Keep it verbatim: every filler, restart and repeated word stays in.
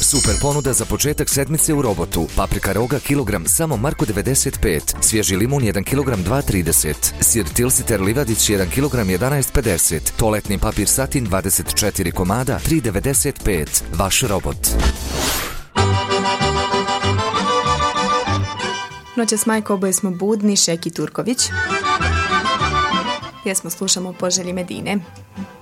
Super ponuda za početak sedmice u Robotu. Paprika roga kilogram samo marko devedeset pet. Svježi limun jedan kilogram dva trideset. Sir Tilsiter livadić jedan kilogram jedanaest pedeset. Toaletni papir satin dvadeset četiri komada tri devedeset pet. Vaš Robot. Noćas, majko, oboje smo budni, Šeki Turković. Jesmo slušamo po želji Medine.